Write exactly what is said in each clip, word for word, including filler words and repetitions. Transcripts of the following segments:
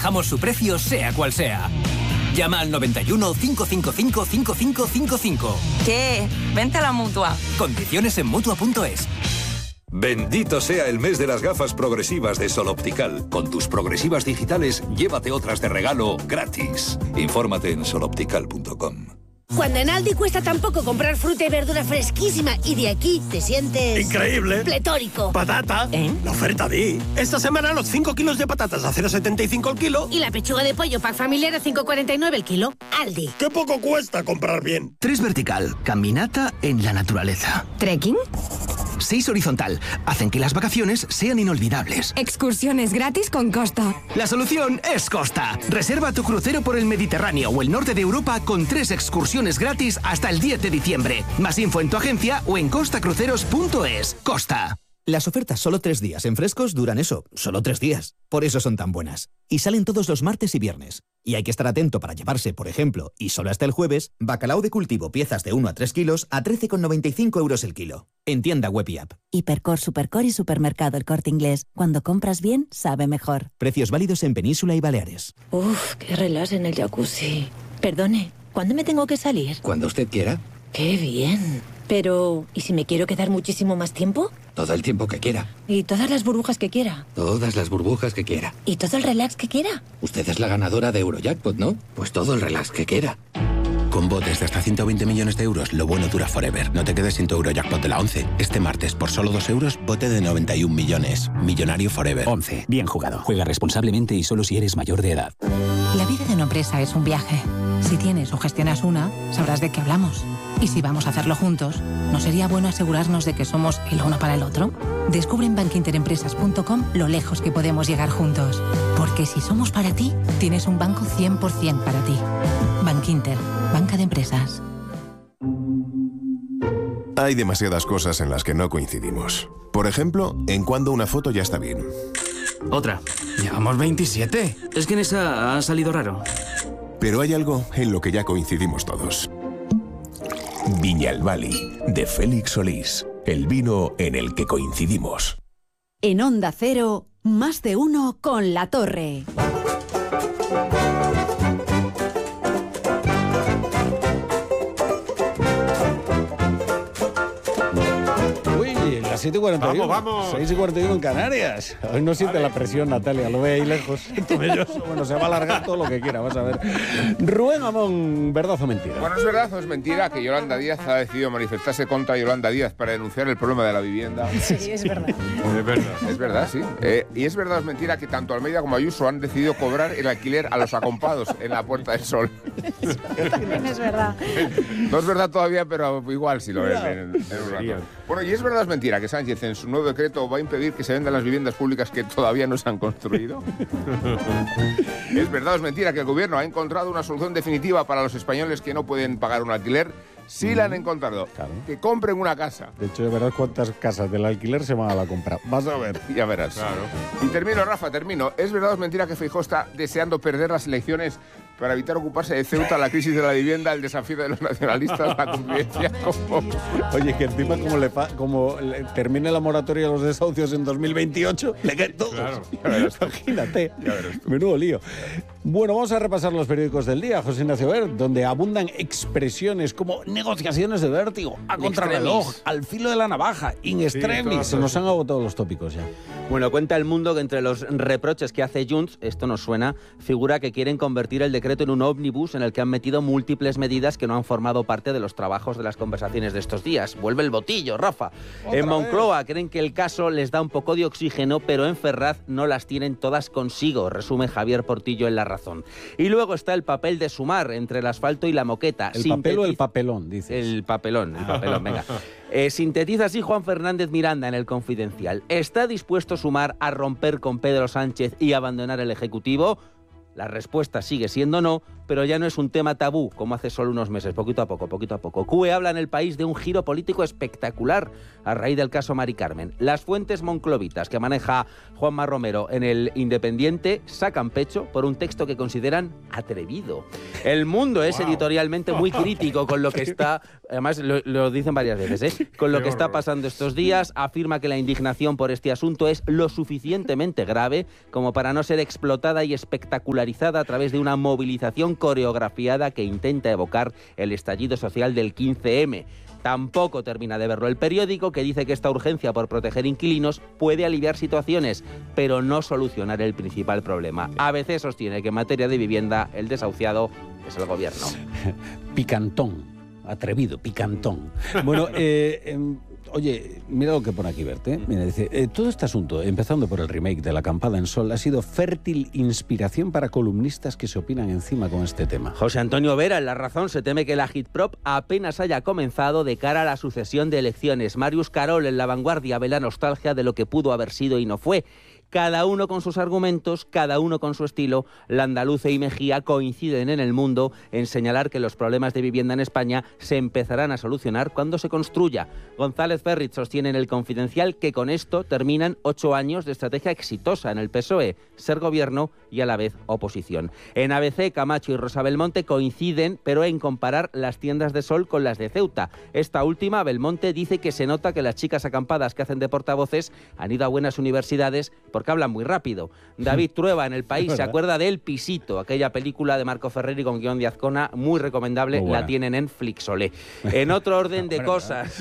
bajamos su precio sea cual sea. Llama al noventa y uno, cinco cinco cinco, cinco cinco cinco cinco. ¿Qué? Vente a la Mutua. Condiciones en Mutua punto es. Bendito sea el mes de las gafas progresivas de Sol Optical. Con tus progresivas digitales, llévate otras de regalo gratis. Infórmate en sol optical punto com. Cuando en Aldi cuesta tan poco comprar fruta y verdura fresquísima y de aquí te sientes... ¡increíble! ¡Pletórico! ¡Patata! ¿Eh? La oferta di. Esta semana los cinco kilos de patatas a cero coma setenta y cinco el kilo. Y la pechuga de pollo pack familiar a cinco coma cuarenta y nueve el kilo. Aldi. ¡Qué poco cuesta comprar bien! Tres vertical. Caminata en la naturaleza. ¿Trekking? Seis horizontal. Hacen que las vacaciones sean inolvidables. Excursiones gratis con Costa. La solución es Costa. Reserva tu crucero por el Mediterráneo o el norte de Europa con tres excursiones gratis hasta el diez de diciembre. Más info en tu agencia o en costa cruceros punto es. Costa. Las ofertas solo tres días en Frescos duran eso, solo tres días. Por eso son tan buenas. Y salen todos los martes y viernes. Y hay que estar atento para llevarse, por ejemplo, y solo hasta el jueves, bacalao de cultivo piezas de uno a tres kilos a trece con noventa y cinco euros el kilo. En tienda web y app. Hipercor, Supercor y Supermercado El Corte Inglés. Cuando compras bien, sabe mejor. Precios válidos en Península y Baleares. Uf, qué relax en el jacuzzi. Perdone, ¿cuándo me tengo que salir? Cuando usted quiera. ¡Qué bien! Pero, ¿y si me quiero quedar muchísimo más tiempo? Todo el tiempo que quiera. ¿Y todas las burbujas que quiera? Todas las burbujas que quiera. ¿Y todo el relax que quiera? Usted es la ganadora de Eurojackpot, ¿no? Pues todo el relax que quiera. Con botes de hasta ciento veinte millones de euros, lo bueno dura forever. No te quedes sin tu Eurojackpot de la once. Este martes, por solo dos euros, bote de noventa y un millones. Millonario forever. once. Bien jugado. Juega responsablemente y solo si eres mayor de edad. La vida de una empresa es un viaje. Si tienes o gestionas una, sabrás de qué hablamos. Y si vamos a hacerlo juntos, ¿no sería bueno asegurarnos de que somos el uno para el otro? Descubre en bankinterempresas punto com lo lejos que podemos llegar juntos. Porque si somos para ti, tienes un banco cien por ciento para ti. Bankinter, banca de empresas. Hay demasiadas cosas en las que no coincidimos. Por ejemplo, en cuando una foto ya está bien. Otra. Llevamos veintisiete. Es que en esa ha salido raro. Pero hay algo en lo que ya coincidimos todos. Viñalbali, de Félix Solís. El vino en el que coincidimos. En Onda Cero, más de uno con La Torre. siete y cuarenta y uno. Vamos, vamos. seis y cuarenta y uno en Canarias. Hoy no siente vale. la presión, Natalia. Lo ve ahí lejos. Bueno, se va a alargar todo lo que quiera. Vas a ver. Rubén Amón, ¿verdad o mentira? Bueno, es verdad o es mentira que Yolanda Díaz ha decidido manifestarse contra Yolanda Díaz para denunciar el problema de la vivienda. Sí, es verdad. Es verdad. Es verdad, sí. Eh, y es verdad o es mentira que tanto Almeida como Ayuso han decidido cobrar el alquiler a los acompados en la Puerta del Sol. También es verdad. No es verdad todavía, pero igual sí lo es. En, en un rato. Bueno, y es verdad o es mentira que Sánchez en su nuevo decreto va a impedir que se vendan las viviendas públicas que todavía no se han construido. Es verdad o es mentira que el gobierno ha encontrado una solución definitiva para los españoles que no pueden pagar un alquiler. Sí la han encontrado. Claro. Que compren una casa. De hecho, ya verás cuántas casas del alquiler se van a la compra. Vas a ver. Ya verás. Claro. Y termino, Rafa, termino. ¿Es verdad o es mentira que Feijóo está deseando perder las elecciones para evitar ocuparse de Ceuta, la crisis de la vivienda, el desafío de los nacionalistas, la convivencia con Vox? Oye, que encima como, le fa, como le termine la moratoria de los desahucios en dos mil veintiocho, le caen todos. Claro, ya verás tú. Imagínate. Ya verás tú. Menudo lío. Bueno, vamos a repasar los periódicos del día, José Ignacio Ver, donde abundan expresiones como negociaciones de vértigo, a contrarreloj, al filo de la navaja, in extremis. Sí, se nos han agotado los tópicos ya. Bueno, cuenta El Mundo que entre los reproches que hace Junts, esto nos suena, figura que quieren convertir el decreto en un ómnibus en el que han metido múltiples medidas que no han formado parte de los trabajos de las conversaciones de estos días. Vuelve el botillo, Rafa. En Moncloa vez. creen que el caso les da un poco de oxígeno, pero en Ferraz no las tienen todas consigo, resume Javier Portillo en La Razón. Y luego está el papel de Sumar entre el asfalto y la moqueta. ¿El Sintetiz... papel o el papelón, dices? El papelón, el papelón, venga. Eh, sintetiza así Juan Fernández Miranda en El Confidencial. ¿Está dispuesto Sumar a romper con Pedro Sánchez y abandonar el Ejecutivo? La respuesta sigue siendo no, pero ya no es un tema tabú, como hace solo unos meses, poquito a poco, poquito a poco. C U E habla en El País de un giro político espectacular a raíz del caso Mari Carmen. Las fuentes monclovitas que maneja Juanma Romero en El Independiente sacan pecho por un texto que consideran atrevido. El Mundo es wow. editorialmente muy crítico con lo que está, además lo, lo dicen varias veces, ¿eh? con lo que está pasando estos días. Afirma que la indignación por este asunto es lo suficientemente grave como para no ser explotada y espectacularizada a través de una movilización coreografiada que intenta evocar el estallido social del quince eme. Tampoco termina de verlo el periódico, que dice que esta urgencia por proteger inquilinos puede aliviar situaciones, pero no solucionar el principal problema. A veces sostiene que en materia de vivienda el desahuciado es el gobierno. Picantón, atrevido, picantón. Bueno, eh... eh Oye, mira lo que pone aquí, Bert, ¿eh? Mira, dice, eh, todo este asunto, empezando por el remake de La Acampada en Sol, ha sido fértil inspiración para columnistas que se opinan encima con este tema. José Antonio Vera, en La Razón, se teme que la Agitprop apenas haya comenzado de cara a la sucesión de elecciones. Marius Carol, en La Vanguardia, ve la nostalgia de lo que pudo haber sido y no fue. Cada uno con sus argumentos, cada uno con su estilo. Landaluce y Mejía coinciden en El Mundo en señalar que los problemas de vivienda en España se empezarán a solucionar cuando se construya. González Ferrit sostiene en El Confidencial que con esto terminan ocho años de estrategia exitosa en el P S O E, ser gobierno y a la vez oposición. En A B C, Camacho y Rosa Belmonte coinciden, pero en comparar las tiendas de Sol con las de Ceuta. Esta última, Belmonte, dice que se nota que las chicas acampadas que hacen de portavoces han ido a buenas universidades porque hablan muy rápido. David Trueba, en El País, se acuerda de El Pisito, aquella película de Marco Ferreri con guión de Azcona, muy recomendable, muy la tiene en Flixolé. En otro orden de cosas...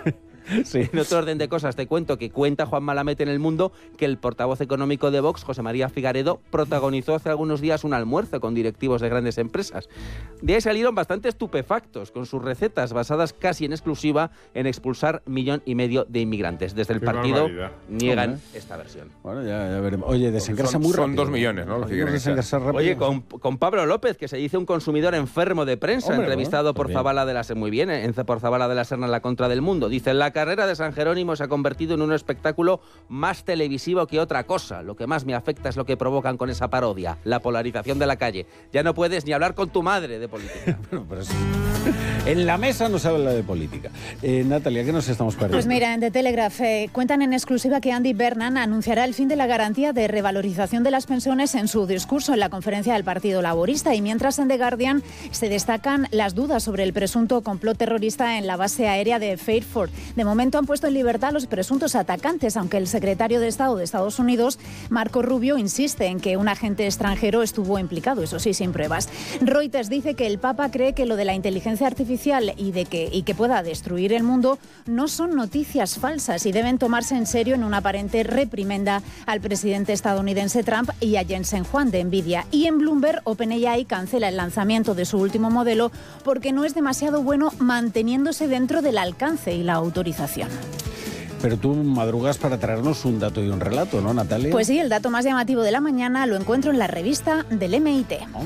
Sí. En otro orden de cosas, te cuento que cuenta Juan Malamete en El Mundo que el portavoz económico de Vox, José María Figaredo, protagonizó hace algunos días un almuerzo con directivos de grandes empresas. De ahí salieron bastante estupefactos con sus recetas basadas casi en exclusiva en expulsar millón y medio de inmigrantes. Desde el Qué partido barbaridad. niegan Hombre. esta versión. Bueno, ya, ya veremos. Oye, desengrasa muy rápido. Son dos millones, ¿no? Oye, con, con Pablo López, que se dice un consumidor enfermo de prensa, Hombre, entrevistado ¿no? por Zabala de la Serna, muy bien, en, por Zabala de la Serna en La Contra del Mundo. Dice, la carrera de San Jerónimo se ha convertido en un espectáculo más televisivo que otra cosa. Lo que más me afecta es lo que provocan con esa parodia, la polarización de la calle. Ya no puedes ni hablar con tu madre de política. Bueno, pero sí. En la mesa no se habla de política. Eh, Natalia, ¿qué nos estamos perdiendo? Pues mira, en The Telegraph eh, cuentan en exclusiva que Andy Burnham anunciará el fin de la garantía de revalorización de las pensiones en su discurso en la conferencia del Partido Laborista. Y mientras en The Guardian se destacan las dudas sobre el presunto complot terrorista en la base aérea de Fairford. De momento han puesto en libertad a los presuntos atacantes, aunque el secretario de Estado de Estados Unidos, Marco Rubio, insiste en que un agente extranjero estuvo implicado, eso sí, sin pruebas. Reuters dice que el Papa cree que lo de la inteligencia artificial y de que, y que pueda destruir el mundo no son noticias falsas y deben tomarse en serio en una aparente reprimenda al presidente estadounidense Trump y a Jensen Huang de Nvidia. Y en Bloomberg, OpenAI cancela el lanzamiento de su último modelo porque no es demasiado bueno manteniéndose dentro del alcance y la autorización. Pero tú madrugas para traernos un dato y un relato, ¿no, Natalia? Pues sí, el dato más llamativo de la mañana lo encuentro en la revista del M I T. ¿Oh?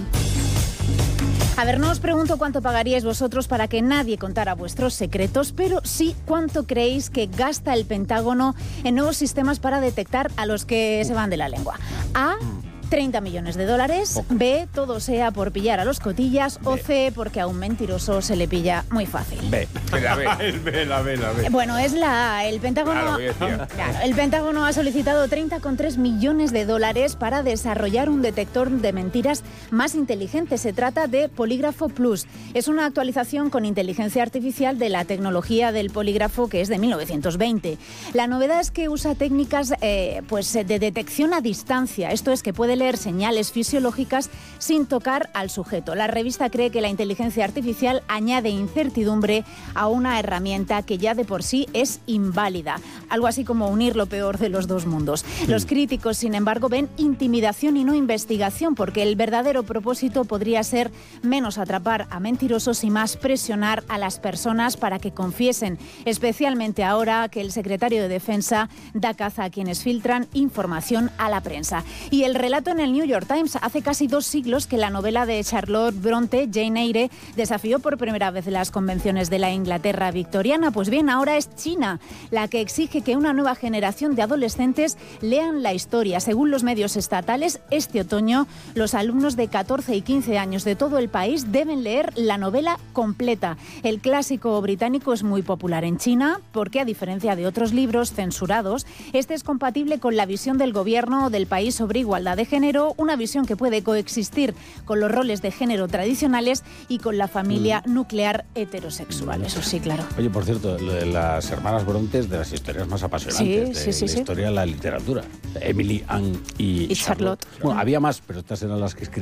A ver, no os pregunto cuánto pagaríais vosotros para que nadie contara vuestros secretos, pero sí cuánto creéis que gasta el Pentágono en nuevos sistemas para detectar a los que se van de la lengua. A... treinta millones de dólares, B, todo sea por pillar a los cotillas, B. O C, porque a un mentiroso se le pilla muy fácil. B. La B. El B, la B, la B. Bueno, es la A. El Pentágono, claro, el Pentágono ha solicitado treinta coma tres millones de dólares para desarrollar un detector de mentiras más inteligente. Se trata de Polígrafo Plus. Es una actualización con inteligencia artificial de la tecnología del polígrafo, que es de mil novecientos veinte. La novedad es que usa técnicas eh, pues, de detección a distancia. Esto es que puede leer señales fisiológicas sin tocar al sujeto. La revista cree que la inteligencia artificial añade incertidumbre a una herramienta que ya de por sí es inválida. Algo así como unir lo peor de los dos mundos. Los críticos, sin embargo, ven intimidación y no investigación, porque el verdadero propósito podría ser menos atrapar a mentirosos y más presionar a las personas para que confiesen, especialmente ahora que el secretario de Defensa da caza a quienes filtran información a la prensa. Y el relato en el New York Times. Hace casi dos siglos que la novela de Charlotte Bronte, Jane Eyre, desafió por primera vez las convenciones de la Inglaterra victoriana. Pues bien, ahora es China la que exige que una nueva generación de adolescentes lean la historia. Según los medios estatales, este otoño los alumnos de catorce y quince años de todo el país deben leer la novela completa. El clásico británico es muy popular en China porque, a diferencia de otros libros censurados, este es compatible con la visión del gobierno del país sobre igualdad de género, una visión que puede coexistir con los roles de género tradicionales y con la familia mm. nuclear heterosexual. Eso sí, claro. Oye, por cierto, lo de las hermanas Bronte es de las historias más apasionantes sí, de sí, sí, la sí. historia de la literatura. Emily, Anne y, y Charlotte. Charlotte. Bueno, había más, pero estas eran las que escribían.